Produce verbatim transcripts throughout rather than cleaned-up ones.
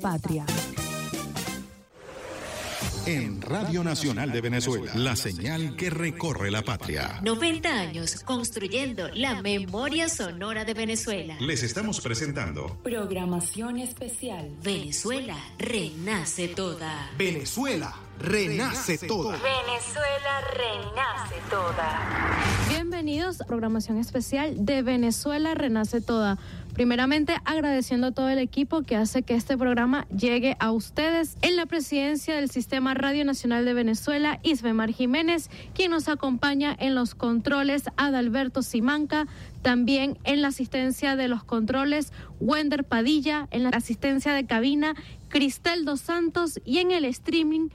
patria. En Radio Nacional de Venezuela, la señal que recorre la patria. noventa años construyendo la memoria sonora de Venezuela. Les estamos presentando Programación especial. Venezuela renace toda. Venezuela renace toda. Venezuela renace toda. Bienvenidos a programación especial de Venezuela renace toda. Primeramente, agradeciendo a todo el equipo que hace que este programa llegue a ustedes. En la presidencia del Sistema Radio Nacional de Venezuela, Isbemar Jiménez, quien nos acompaña en los controles, Adalberto Simanca, también en la asistencia de los controles, Wender Padilla, en la asistencia de cabina, Cristel Dos Santos, y en el streaming,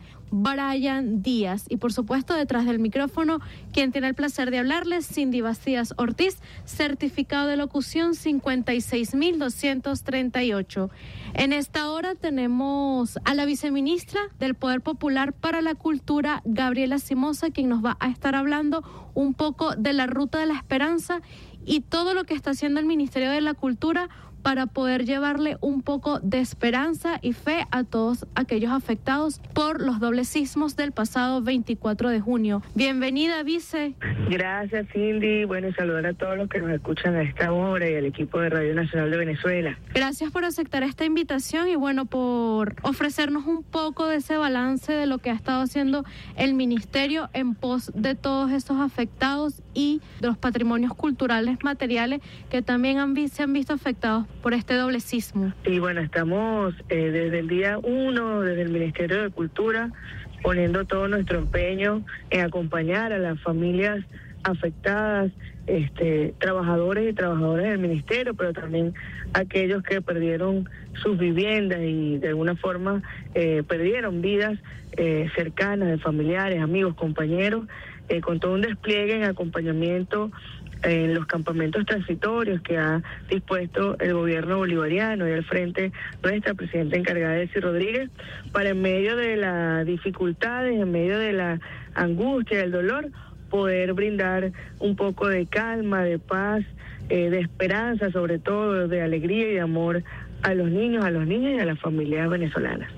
Brian Díaz. Y por supuesto, detrás del micrófono, quien tiene el placer de hablarles, Cindy Bastías Ortiz, certificado de locución cincuenta y seis mil doscientos treinta y ocho. En esta hora tenemos a la viceministra del Poder Popular para la Cultura, Gabriela Simosa, quien nos va a estar hablando un poco de la Ruta de la Esperanza y todo lo que está haciendo el Ministerio de la Cultura para poder llevarle un poco de esperanza y fe a todos aquellos afectados por los dobles sismos del pasado veinticuatro de junio. Bienvenida, vice. Gracias, Cindy. Bueno, y saludar a todos los que nos escuchan a esta hora y al equipo de Radio Nacional de Venezuela. Gracias por aceptar esta invitación y bueno, por ofrecernos un poco de ese balance de lo que ha estado haciendo el Ministerio en pos de todos estos afectados y de los patrimonios culturales materiales que también han, se han visto afectados por este doble sismo. Y bueno, estamos eh, desde el día uno, desde el Ministerio de Cultura, poniendo todo nuestro empeño en acompañar a las familias afectadas, este, trabajadores y trabajadoras del Ministerio, pero también aquellos que perdieron sus viviendas y de alguna forma eh, perdieron vidas eh, cercanas de familiares, amigos, compañeros, eh, con todo un despliegue en acompañamiento en los campamentos transitorios que ha dispuesto el gobierno bolivariano y al frente nuestra presidenta encargada, Desi Rodríguez, para en medio de las dificultades, en medio de la angustia, del dolor, poder brindar un poco de calma, de paz, eh, de esperanza, sobre todo de alegría y de amor a los niños, a los niños y a las familias venezolanas.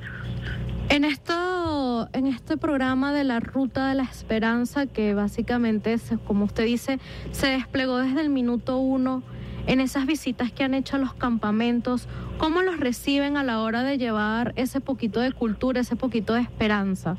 En esto, en este programa de la Ruta de la Esperanza, que básicamente, como usted dice, se desplegó desde el minuto uno, en esas visitas que han hecho a los campamentos, ¿cómo los reciben a la hora de llevar ese poquito de cultura, ese poquito de esperanza?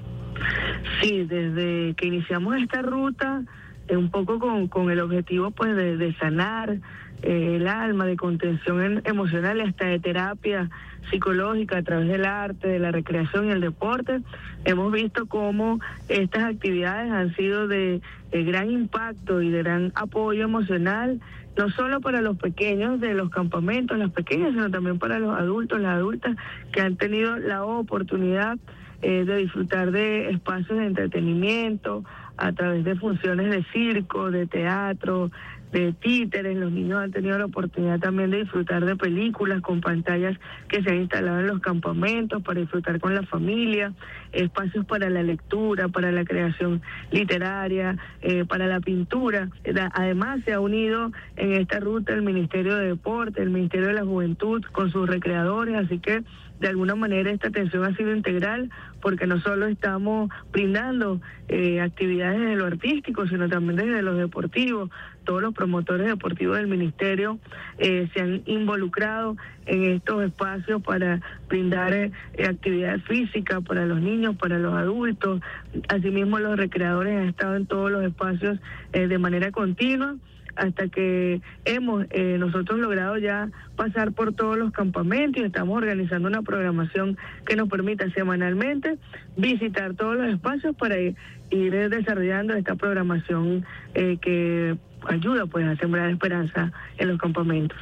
Sí, desde que iniciamos esta ruta, eh, un poco con, con el objetivo pues de, de sanar eh, el alma, de contención en, emocional y hasta de terapia psicológica a través del arte, de la recreación y el deporte, hemos visto cómo estas actividades han sido de, de gran impacto y de gran apoyo emocional, no solo para los pequeños de los campamentos, las pequeñas, sino también para los adultos, las adultas que han tenido la oportunidad eh, de disfrutar de espacios de entretenimiento a través de funciones de circo, de teatro, de títeres. Los niños han tenido la oportunidad también de disfrutar de películas con pantallas que se han instalado en los campamentos para disfrutar con la familia, espacios para la lectura, para la creación literaria, eh, para la pintura. Además se ha unido en esta ruta el Ministerio de Deporte, el Ministerio de la Juventud con sus recreadores, así que de alguna manera esta atención ha sido integral porque no solo estamos brindando eh, actividades desde lo artístico, sino también desde lo deportivo. Todos los promotores deportivos del Ministerio eh, se han involucrado en estos espacios para brindar eh, actividad física para los niños, para los adultos. Asimismo, los recreadores han estado en todos los espacios eh, de manera continua, hasta que hemos eh, nosotros logrado ya pasar por todos los campamentos y estamos organizando una programación que nos permita semanalmente visitar todos los espacios para ir, ir desarrollando esta programación eh, que ayuda pues a sembrar esperanza en los campamentos.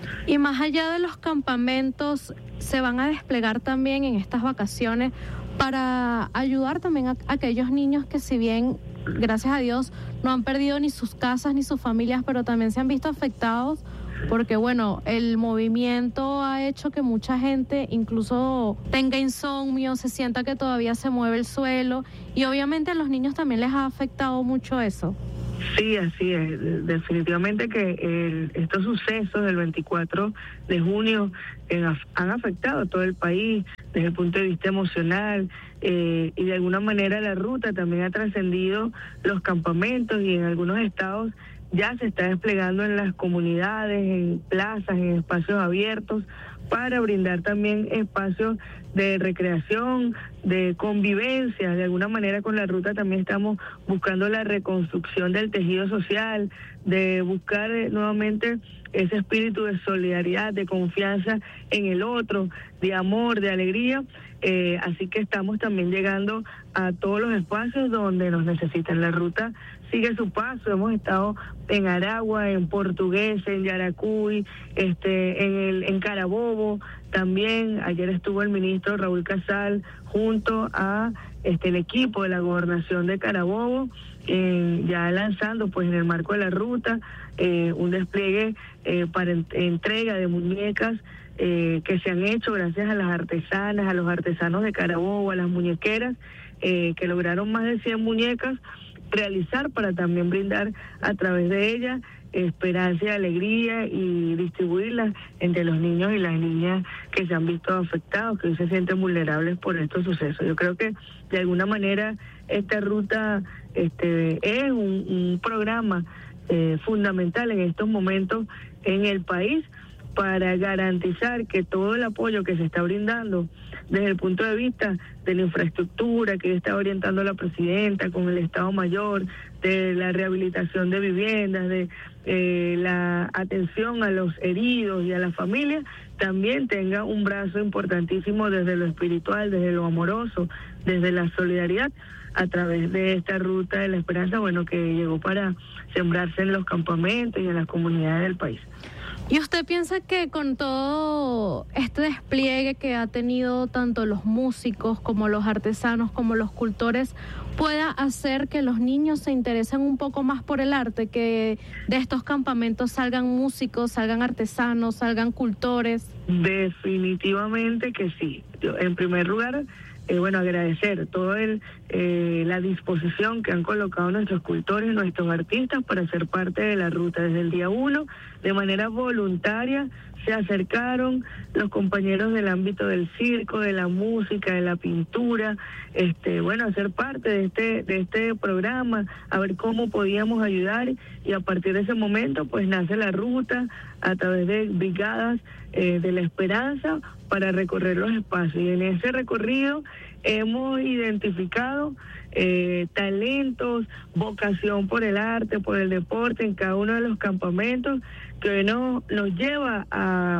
Y más allá de los campamentos, se van a desplegar también en estas vacaciones para ayudar también a, a aquellos niños que, si bien gracias a Dios no han perdido ni sus casas ni sus familias, pero también se han visto afectados porque bueno, el movimiento ha hecho que mucha gente incluso tenga insomnio, se sienta que todavía se mueve el suelo, y obviamente a los niños también les ha afectado mucho eso. Sí, así es. Definitivamente que el, estos sucesos del veinticuatro de junio en, han afectado a todo el país desde el punto de vista emocional, eh, y de alguna manera la ruta también ha trascendido los campamentos, y en algunos estados ya se está desplegando en las comunidades, en plazas, en espacios abiertos, para brindar también espacios de recreación, de convivencia. De alguna manera con la ruta también estamos buscando la reconstrucción del tejido social, de buscar eh, nuevamente ese espíritu de solidaridad, de confianza en el otro, de amor, de alegría. Eh, así que estamos también llegando a todos los espacios donde nos necesitan. La ruta sigue su paso. Hemos estado en Aragua, en Portuguesa, en Yaracuy, este, en el, en Carabobo también. Ayer estuvo el ministro Raúl Casal junto a este el equipo de la gobernación de Carabobo, eh, ya lanzando pues en el marco de la ruta eh, un despliegue eh, para en, entrega de muñecas Eh, que se han hecho gracias a las artesanas, a los artesanos de Carabobo, a las muñequeras, eh, que lograron más de cien muñecas realizar para también brindar a través de ellas esperanza y alegría, y distribuirlas entre los niños y las niñas que se han visto afectados, que hoy se sienten vulnerables por estos sucesos. Yo creo que de alguna manera esta ruta este, es un, un programa eh, fundamental en estos momentos en el país, para garantizar que todo el apoyo que se está brindando desde el punto de vista de la infraestructura que está orientando la presidenta con el Estado Mayor, de la rehabilitación de viviendas, de eh, la atención a los heridos y a las familias, también tenga un brazo importantísimo desde lo espiritual, desde lo amoroso, desde la solidaridad, a través de esta ruta de la esperanza, bueno, que llegó para sembrarse en los campamentos y en las comunidades del país. ¿Y usted piensa que con todo este despliegue que ha tenido tanto los músicos como los artesanos como los cultores pueda hacer que los niños se interesen un poco más por el arte, que de estos campamentos salgan músicos, salgan artesanos, salgan cultores? Definitivamente que sí. Yo, en primer lugar, Eh, bueno, agradecer toda el, eh, la disposición que han colocado nuestros cultores, nuestros artistas para ser parte de la ruta. Desde el día uno, de manera voluntaria, se acercaron los compañeros del ámbito del circo, de la música, de la pintura, este, bueno, a ser parte de este, de este programa, a ver cómo podíamos ayudar, y a partir de ese momento, pues nace la ruta a través de brigadas eh, de la esperanza para recorrer los espacios. Y en ese recorrido hemos identificado eh, talentos, vocación por el arte, por el deporte en cada uno de los campamentos, que hoy nos, nos lleva a,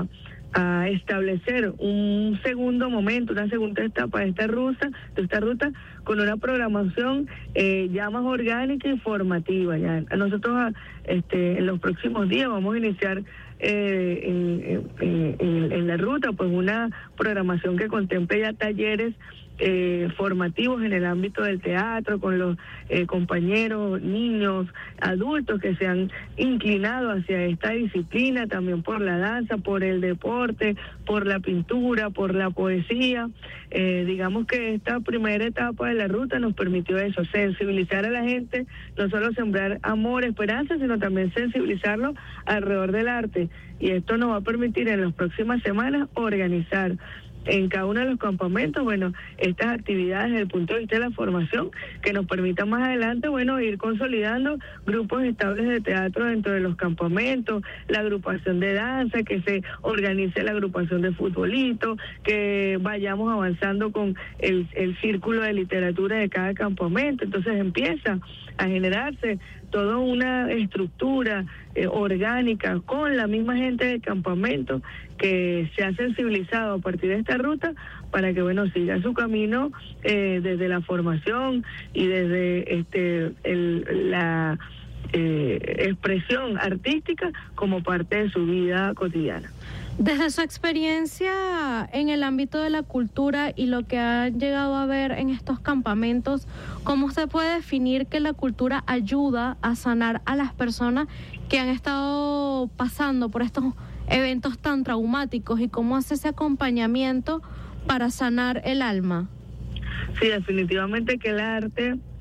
a establecer un segundo momento, una segunda etapa de esta ruta, de esta ruta con una programación eh, ya más orgánica y formativa. Ya nosotros este, en los próximos días vamos a iniciar eh, en, en, en, en la ruta pues una programación que contemple ya talleres Eh, formativos en el ámbito del teatro, con los eh, compañeros, niños, adultos que se han inclinado hacia esta disciplina, también por la danza, por el deporte, por la pintura, por la poesía. Eh, digamos que esta primera etapa de la ruta nos permitió eso, sensibilizar a la gente, no solo sembrar amor, esperanza, sino también sensibilizarlo alrededor del arte. Y esto nos va a permitir en las próximas semanas organizar en cada uno de los campamentos, bueno, estas actividades desde el punto de vista de la formación, que nos permita más adelante, bueno, ir consolidando grupos estables de teatro dentro de los campamentos, la agrupación de danza, que se organice la agrupación de futbolito, que vayamos avanzando con el, el círculo de literatura de cada campamento. Entonces empieza a generarse toda una estructura eh, orgánica con la misma gente del campamento que se ha sensibilizado a partir de esta ruta para que, bueno, siga su camino eh, desde la formación y desde este el, la eh, expresión artística como parte de su vida cotidiana. Desde su experiencia en el ámbito de la cultura y lo que ha llegado a ver en estos campamentos, ¿cómo usted puede definir que la cultura ayuda a sanar a las personas que han estado pasando por estos eventos tan traumáticos, y cómo hace ese acompañamiento para sanar el alma? Sí, definitivamente que el arte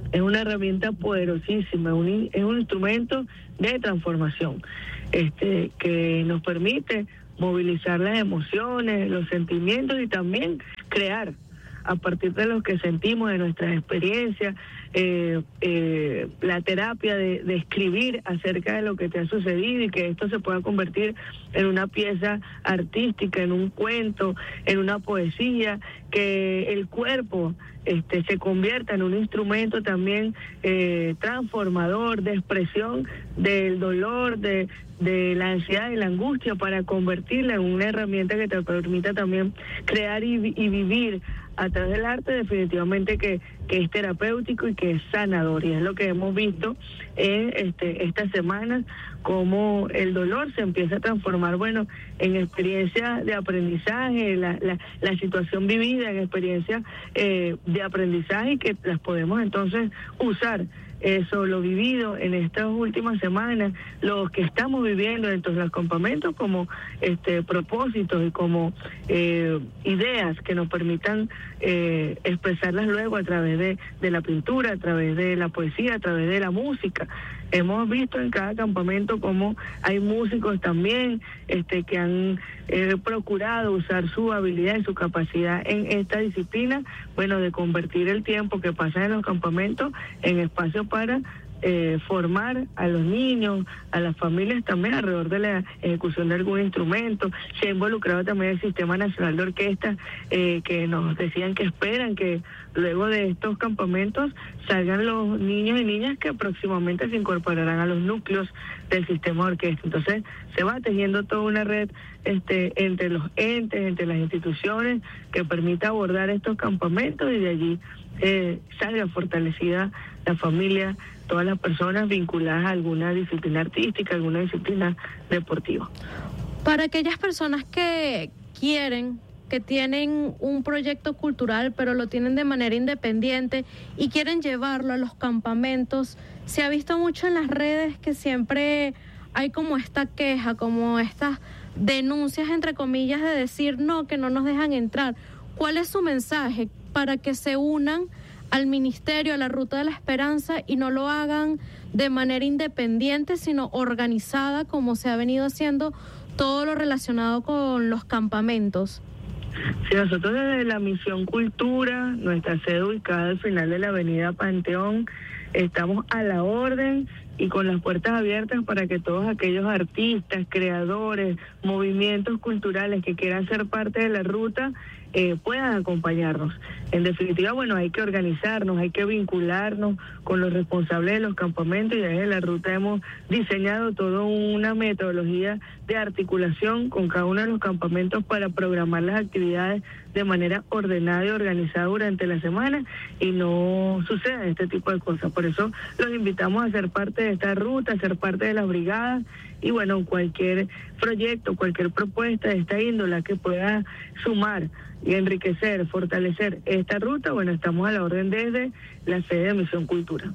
es una herramienta poderosísima, un, es un instrumento de transformación este, que nos permite movilizar las emociones, los sentimientos y también crear a partir de lo que sentimos, de nuestras experiencias, eh, eh, la terapia de, de escribir acerca de lo que te ha sucedido y que esto se pueda convertir en una pieza artística, en un cuento, en una poesía, que el cuerpo este, se convierta en un instrumento también eh, transformador de expresión del dolor, de de la ansiedad y la angustia, para convertirla en una herramienta que te permita también crear y, y vivir a través del arte, definitivamente que, que es terapéutico y que es sanador, y es lo que hemos visto en este, estas semanas, cómo el dolor se empieza a transformar, bueno, en experiencia de aprendizaje, la, la, la situación vivida en experiencia eh, de aprendizaje, y que las podemos entonces usar. Eso, lo vivido en estas últimas semanas, lo que estamos viviendo dentro de los campamentos como este propósitos y como eh, ideas que nos permitan eh, expresarlas luego a través de, de la pintura, a través de la poesía, a través de la música. Hemos visto en cada campamento cómo hay músicos también este, que han eh, procurado usar su habilidad y su capacidad en esta disciplina, bueno, de convertir el tiempo que pasa en los campamentos en espacio para eh, formar a los niños, a las familias también alrededor de la ejecución de algún instrumento. Se ha involucrado también el Sistema Nacional de Orquesta, eh, que nos decían que esperan que luego de estos campamentos salgan los niños y niñas que próximamente se incorporarán a los núcleos del sistema de orquesta. Entonces se va tejiendo toda una red este, entre los entes, entre las instituciones, que permita abordar estos campamentos, y de allí eh, salga fortalecida la familia, todas las personas vinculadas a alguna disciplina artística, alguna disciplina deportiva. Para aquellas personas que quieren, que tienen un proyecto cultural, pero lo tienen de manera independiente y quieren llevarlo a los campamentos, se ha visto mucho en las redes que siempre hay como esta queja, como estas denuncias, entre comillas, de decir no, que no nos dejan entrar. ¿Cuál es su mensaje para que se unan al Ministerio, a la Ruta de la Esperanza, y no lo hagan de manera independiente, sino organizada, como se ha venido haciendo todo lo relacionado con los campamentos? Sí, nosotros desde la Misión Cultura, nuestra sede ubicada al final de la avenida Panteón, estamos a la orden y con las puertas abiertas para que todos aquellos artistas, creadores, movimientos culturales que quieran ser parte de la ruta eh, puedan acompañarnos. En definitiva, bueno, hay que organizarnos, hay que vincularnos con los responsables de los campamentos, y desde la ruta hemos diseñado toda una metodología de articulación con cada uno de los campamentos para programar las actividades de manera ordenada y organizada durante la semana, y no suceda este tipo de cosas. Por eso los invitamos a ser parte de esta ruta, a ser parte de las brigadas, y bueno, cualquier proyecto, cualquier propuesta de esta índole que pueda sumar y enriquecer, fortalecer esta ruta, bueno, estamos a la orden desde la sede de Misión Cultura.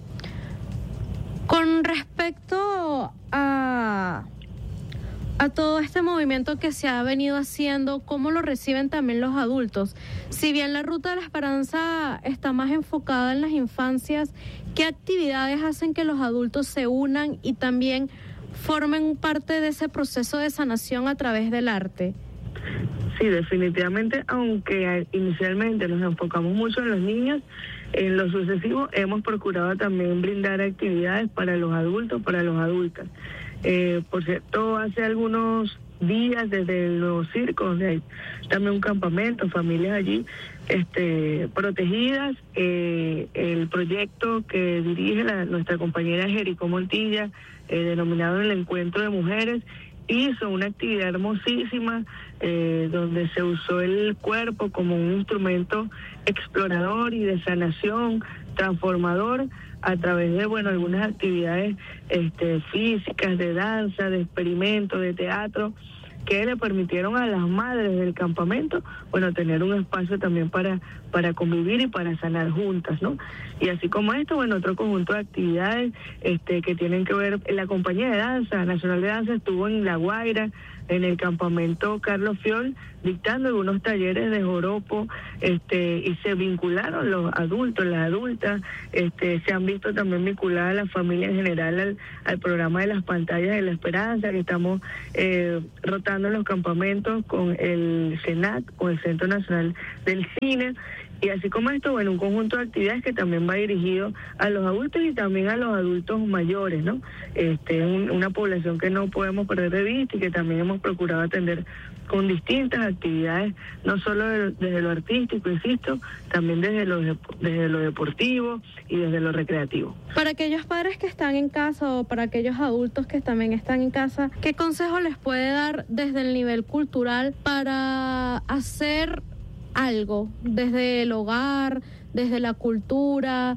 Con respecto a, a todo este movimiento que se ha venido haciendo, ¿cómo lo reciben también los adultos? Si bien la Ruta de la Esperanza está más enfocada en las infancias, ¿qué actividades hacen que los adultos se unan y también formen parte de ese proceso de sanación a través del arte? Sí, definitivamente, aunque inicialmente nos enfocamos mucho en los niños, en lo sucesivo hemos procurado también brindar actividades para los adultos, para los adultas. Eh, por cierto, hace algunos días desde los circos, hay también un campamento, familias allí este, protegidas. Eh, el proyecto que dirige la, nuestra compañera Jericó Montilla, eh, denominado El Encuentro de Mujeres, hizo una actividad hermosísima eh, donde se usó el cuerpo como un instrumento explorador y de sanación, transformador, a través de, bueno, algunas actividades este, físicas, de danza, de experimento, de teatro, que le permitieron a las madres del campamento, bueno, tener un espacio también para para convivir y para sanar juntas, ¿no? Y así como esto, bueno, otro conjunto de actividades este que tienen que ver, la compañía de danza, Nacional de Danza, estuvo en La Guaira en el campamento Carlos Fiol, dictando algunos talleres de joropo, este, y se vincularon los adultos, las adultas, este, se han visto también vinculadas las familias en general al, al programa de las pantallas de la esperanza, que estamos eh, rotando en los campamentos con el CENAC, con el Centro Nacional del Cine. Y así como esto, bueno, un conjunto de actividades que también va dirigido a los adultos y también a los adultos mayores, ¿no? Este, un, una población que no podemos perder de vista y que también hemos procurado atender con distintas actividades, no solo de, desde lo artístico, insisto, también desde lo, desde lo deportivo y desde lo recreativo. Para aquellos padres que están en casa o para aquellos adultos que también están en casa, ¿qué consejo les puede dar desde el nivel cultural para hacer algo desde el hogar, desde la cultura,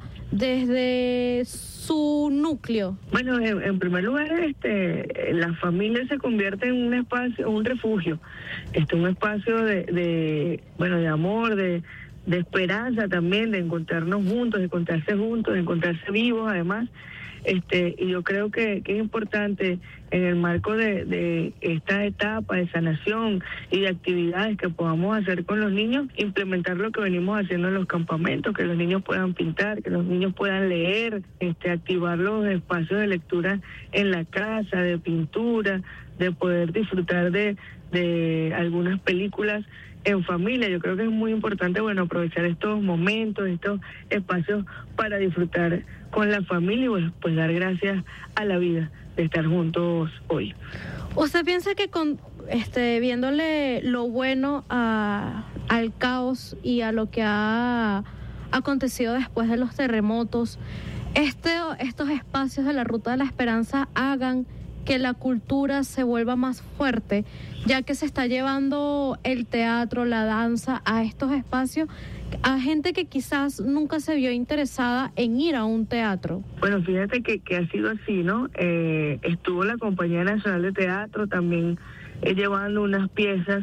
desde su núcleo? Bueno, en, en primer lugar, este, la familia se convierte en un espacio, un refugio, este, un espacio de, de, bueno, de amor, de, de esperanza también, de encontrarnos juntos, de encontrarse juntos, de encontrarse vivos, además. Este, y yo creo que, que es importante en el marco de, de esta etapa de sanación y de actividades que podamos hacer con los niños, implementar lo que venimos haciendo en los campamentos, que los niños puedan pintar, que los niños puedan leer, este, activar los espacios de lectura en la casa, de pintura, de poder disfrutar de, de algunas películas en familia. Yo creo que es muy importante, bueno, aprovechar estos momentos, estos espacios para disfrutar con la familia y, bueno, pues dar gracias a la vida de estar juntos hoy. ¿Usted piensa que con este viéndole lo bueno a, al caos y a lo que ha acontecido después de los terremotos, este, estos espacios de la Ruta de la Esperanza hagan que la cultura se vuelva más fuerte, ya que se está llevando el teatro, la danza a estos espacios, a gente que quizás nunca se vio interesada en ir a un teatro? Bueno, fíjate que, que ha sido así, ¿no? Eh, estuvo la Compañía Nacional de Teatro también eh, llevando unas piezas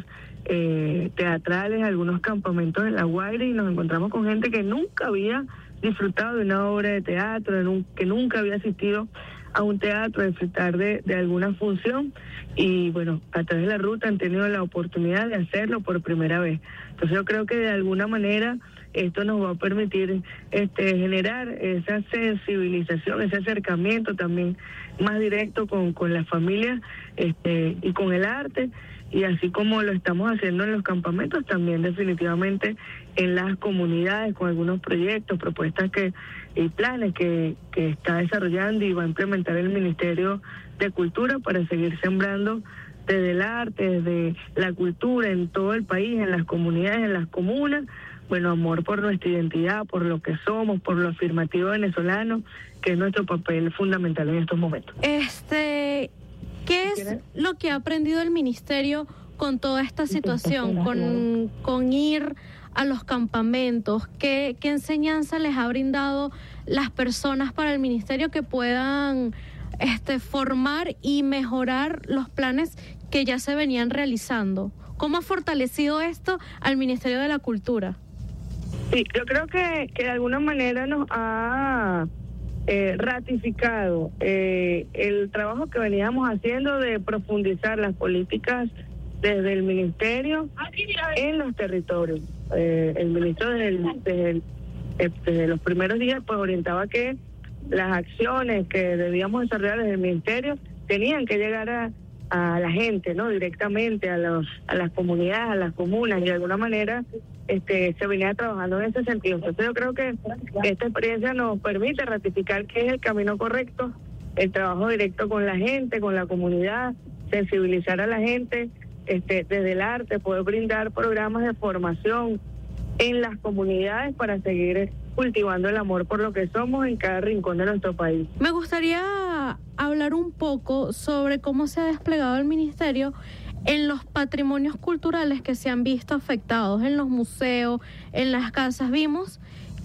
eh, teatrales, algunos campamentos en La Guaira, y nos encontramos con gente que nunca había disfrutado de una obra de teatro, de un, que nunca había asistido a un teatro, a disfrutar de, de alguna función, y bueno, a través de la ruta han tenido la oportunidad de hacerlo por primera vez. Entonces yo creo que de alguna manera esto nos va a permitir este generar esa sensibilización, ese acercamiento también más directo con, con la familia este, y con el arte, y así como lo estamos haciendo en los campamentos, también definitivamente en las comunidades con algunos proyectos, propuestas que y planes que, que está desarrollando y va a implementar el Ministerio de Cultura para seguir sembrando desde el arte, desde la cultura en todo el país, en las comunidades, en las comunas, bueno, amor por nuestra identidad, por lo que somos, por lo afirmativo venezolano, que es nuestro papel fundamental en estos momentos. Este, ¿qué es lo que ha aprendido el Ministerio con toda esta situación, con, con ir a los campamentos? ¿Qué, qué enseñanza les ha brindado las personas para el Ministerio que puedan este, formar y mejorar los planes que ya se venían realizando? ¿Cómo ha fortalecido esto al Ministerio de la Cultura? Sí, yo creo que, que de alguna manera nos ha eh, ratificado eh, el trabajo que veníamos haciendo de profundizar las políticas desde el Ministerio en los territorios. Eh, el ministro desde, el, desde, el, desde los primeros días pues orientaba que las acciones que debíamos desarrollar desde el Ministerio tenían que llegar a, a la gente, ¿no? Directamente a los a las comunidades, a las comunas, y de alguna manera este se venía trabajando en ese sentido. Entonces yo creo que esta experiencia nos permite ratificar que es el camino correcto, el trabajo directo con la gente, con la comunidad, sensibilizar a la gente este desde el arte, poder brindar programas de formación en las comunidades para seguir cultivando el amor por lo que somos en cada rincón de nuestro país. Me gustaría hablar un poco sobre cómo se ha desplegado el Ministerio en los patrimonios culturales que se han visto afectados, en los museos, en las casas. Vimos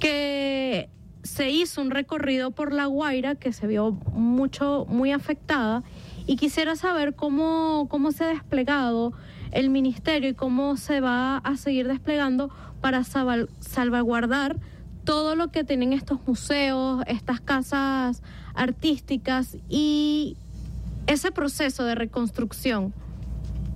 que se hizo un recorrido por La Guaira que se vio mucho, muy afectada, y quisiera saber cómo, cómo se ha desplegado el Ministerio y cómo se va a seguir desplegando para salva, salvaguardar todo lo que tienen estos museos, estas casas artísticas y ese proceso de reconstrucción.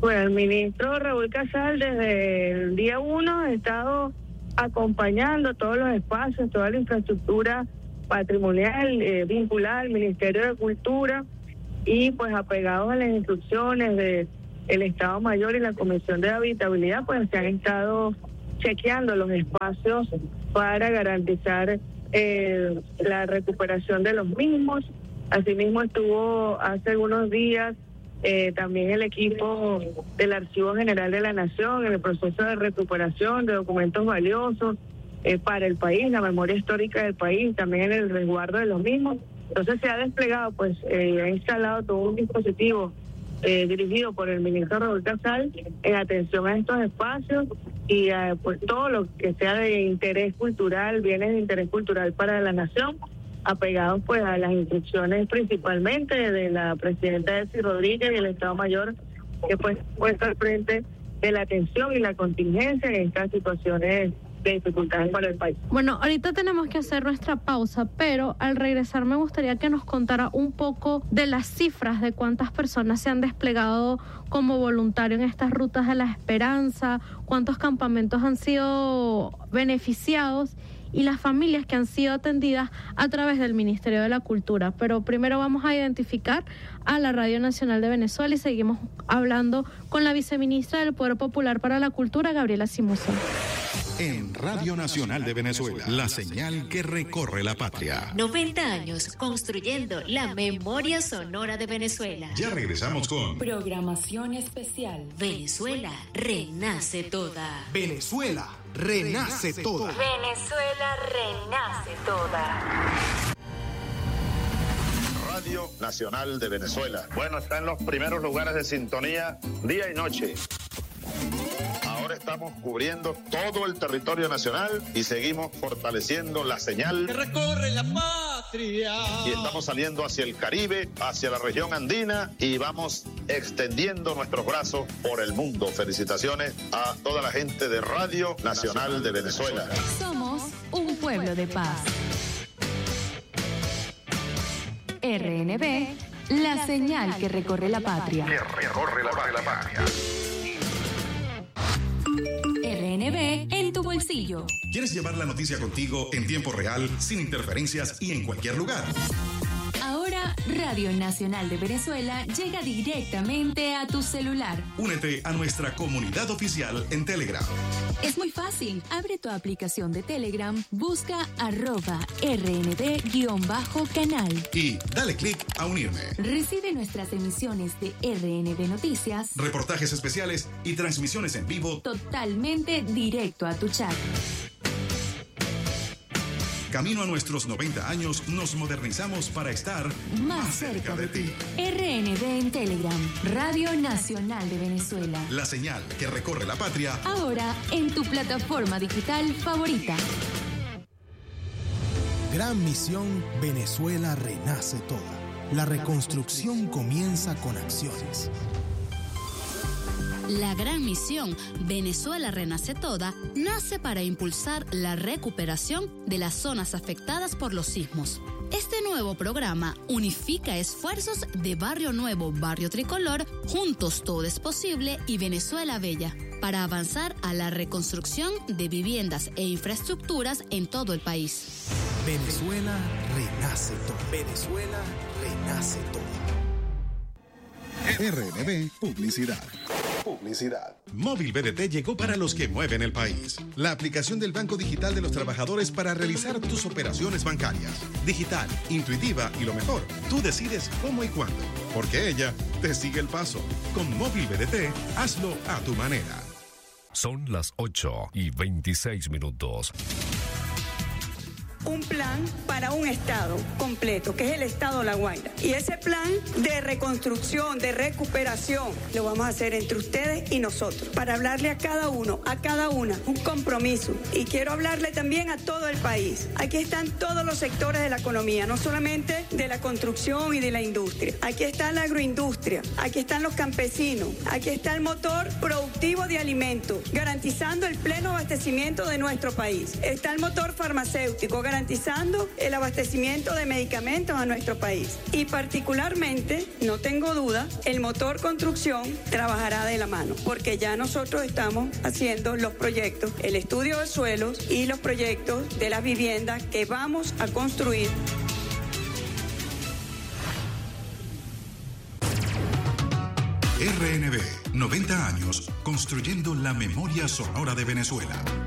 Bueno, el ministro Raúl Casal desde el día uno ha estado acompañando todos los espacios, toda la infraestructura patrimonial eh, vinculada al Ministerio de Cultura y pues apegados a las instrucciones de el Estado Mayor y la Comisión de Habitabilidad, pues se han estado chequeando los espacios para garantizar eh, la recuperación de los mismos. Asimismo estuvo hace algunos días eh, también el equipo del Archivo General de la Nación en el proceso de recuperación de documentos valiosos eh, para el país, la memoria histórica del país, también en el resguardo de los mismos. Entonces se ha desplegado, pues eh, ha instalado todo un dispositivo Eh, dirigido por el ministro Raúl Casal en atención a estos espacios y eh, pues todo lo que sea de interés cultural, bienes de interés cultural para la nación, apegados pues a las instrucciones principalmente de la presidenta Delcy Rodríguez y el Estado Mayor, que pues puesto al frente de la atención y la contingencia en estas situaciones de dificultades para el país. Bueno, ahorita tenemos que hacer nuestra pausa, pero al regresar me gustaría que nos contara un poco de las cifras de cuántas personas se han desplegado como voluntario en estas rutas de la esperanza, cuántos campamentos han sido beneficiados y las familias que han sido atendidas a través del Ministerio de la Cultura. Pero primero vamos a identificar a la Radio Nacional de Venezuela y seguimos hablando con la viceministra del Poder Popular para la Cultura, Gabriela Simusa. En Radio Nacional de Venezuela, la señal que recorre la patria. noventa años construyendo la memoria sonora de Venezuela. Ya regresamos con Programación especial. Venezuela renace toda. Venezuela renace toda. Venezuela renace toda. Radio Nacional de Venezuela. Bueno, está en los primeros lugares de sintonía día y noche. Ahora estamos cubriendo todo el territorio nacional y seguimos fortaleciendo la señal que recorre la patria. Y estamos saliendo hacia el Caribe, hacia la región andina y vamos extendiendo nuestros brazos por el mundo. Felicitaciones a toda la gente de Radio Nacional de Venezuela. Somos un pueblo de paz. R N B, la señal que recorre la patria. Que recorre la patria. R N B en tu bolsillo. ¿Quieres llevar la noticia contigo en tiempo real, sin interferencias y en cualquier lugar? Ahora, Radio Nacional de Venezuela llega directamente a tu celular. Únete a nuestra comunidad oficial en Telegram. Es muy fácil. Abre tu aplicación de Telegram, busca arroba rnb-canal. Y dale clic a unirme. Recibe nuestras emisiones de R N B Noticias, reportajes especiales y transmisiones en vivo totalmente directo a tu chat. Camino a nuestros noventa años, nos modernizamos para estar más, más cerca, cerca de ti. R N B en Telegram, Radio Nacional de Venezuela. La señal que recorre la patria. Ahora en tu plataforma digital favorita. Gran misión, Venezuela renace toda. La reconstrucción comienza con acciones. La gran misión Venezuela renace toda nace para impulsar la recuperación de las zonas afectadas por los sismos. Este nuevo programa unifica esfuerzos de Barrio Nuevo, Barrio Tricolor, Juntos Todo es Posible y Venezuela Bella, para avanzar a la reconstrucción de viviendas e infraestructuras en todo el país. Venezuela renace toda. Venezuela renace toda. R N B Publicidad. Publicidad. Móvil B D T llegó para los que mueven el país. La aplicación del Banco Digital de los Trabajadores para realizar tus operaciones bancarias. Digital, intuitiva y lo mejor, tú decides cómo y cuándo, porque ella te sigue el paso. Con Móvil B D T, hazlo a tu manera. Son las ocho y veintiséis minutos. Un plan para un estado completo, que es el estado La Guaira. Y ese plan de reconstrucción, de recuperación, lo vamos a hacer entre ustedes y nosotros, para hablarle a cada uno, a cada una, un compromiso. Y quiero hablarle también a todo el país. Aquí están todos los sectores de la economía, no solamente de la construcción y de la industria. Aquí está la agroindustria, aquí están los campesinos, aquí está el motor productivo de alimentos, garantizando el pleno abastecimiento de nuestro país. Está el motor farmacéutico, garantizando el abastecimiento de medicamentos a nuestro país. Y particularmente, no tengo duda, el motor construcción trabajará de la mano, porque ya nosotros estamos haciendo los proyectos, el estudio de suelos y los proyectos de las viviendas que vamos a construir. R N B, noventa años construyendo la memoria sonora de Venezuela.